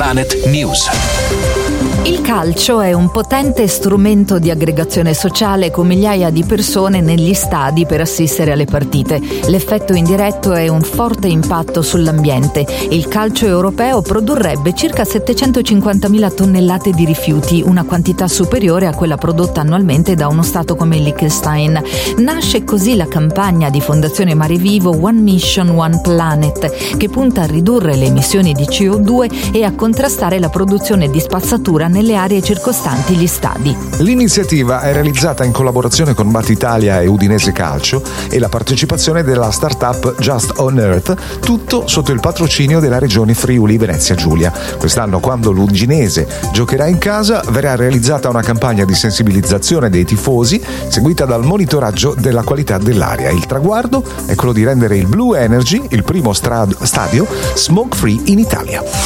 Planet News. Il calcio è un potente strumento di aggregazione sociale con migliaia di persone negli stadi per assistere alle partite. L'effetto indiretto è un forte impatto sull'ambiente. Il calcio europeo produrrebbe circa 750.000 tonnellate di rifiuti, una quantità superiore a quella prodotta annualmente da uno stato come il Liechtenstein. Nasce così la campagna di Fondazione Mare Vivo One Mission One Planet, che punta a ridurre le emissioni di CO2 e a contrastare la produzione di spazzatura nelle aree circostanti gli stadi. L'iniziativa è realizzata in collaborazione con Bat Italia e Udinese Calcio e la partecipazione della startup Just on Earth, tutto sotto il patrocinio della regione Friuli Venezia Giulia. Quest'anno, quando l'Udinese giocherà in casa, verrà realizzata una campagna di sensibilizzazione dei tifosi seguita dal monitoraggio della qualità dell'aria. Il traguardo è quello di rendere il Blue Energy il primo stadio smoke free in Italia.